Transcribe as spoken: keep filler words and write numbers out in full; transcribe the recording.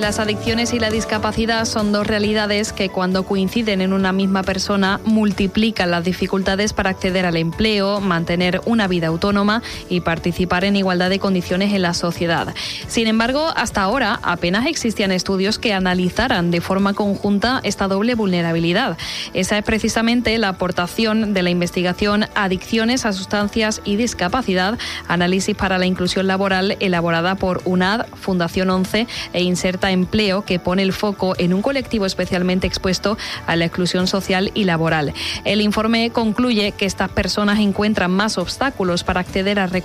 Las adicciones y la discapacidad son dos realidades que, cuando coinciden en una misma persona, multiplican las dificultades para acceder al empleo, mantener una vida autónoma y participar en igualdad de condiciones en la sociedad. Sin embargo, hasta ahora apenas existían estudios que analizaran de forma conjunta esta doble vulnerabilidad. Esa es precisamente la aportación de la investigación Adicciones a sustancias y discapacidad, análisis para la inclusión laboral, elaborada por U N A D, Fundación once e Inserta Empleo, que pone el foco en un colectivo especialmente expuesto a la exclusión social y laboral. El informe concluye que estas personas encuentran más obstáculos para acceder a recursos